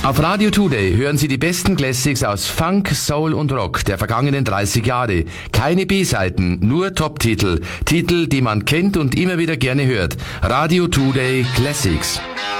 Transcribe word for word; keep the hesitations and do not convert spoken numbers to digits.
Auf Radio Today hören Sie die besten Classics aus Funk, Soul und Rock der vergangenen dreißig Jahre. Keine B-Seiten, nur Top-Titel. Titel, die man kennt und immer wieder gerne hört. Radio Today Classics.